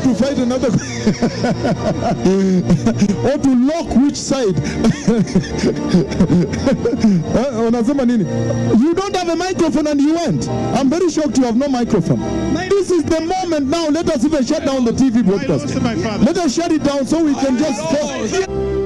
to fight another or to lock which side. Unasema nini? You don't have a microphone and you went. I'm very shocked you have no microphone. This is the moment now. Let us even shut down the TV broadcast. Let us shut it down so we can just talk.